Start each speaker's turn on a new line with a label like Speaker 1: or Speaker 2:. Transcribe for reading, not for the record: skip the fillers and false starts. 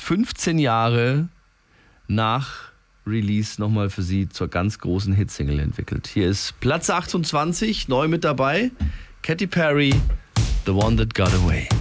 Speaker 1: 15 Jahre nach Release nochmal für sie zur ganz großen Hitsingle entwickelt. Hier ist Platz 28, neu mit dabei. Katy Perry, The One That Got Away.